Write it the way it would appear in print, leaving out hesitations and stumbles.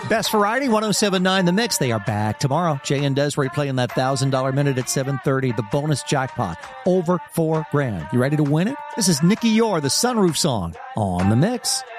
Best Variety, 107.9 The Mix. They are back tomorrow. Jay and Desiree playing that $1,000 minute at 7:30. The bonus jackpot, over $4,000. You ready to win it? This is Nicky Yor, the Sunroof Song, on The Mix.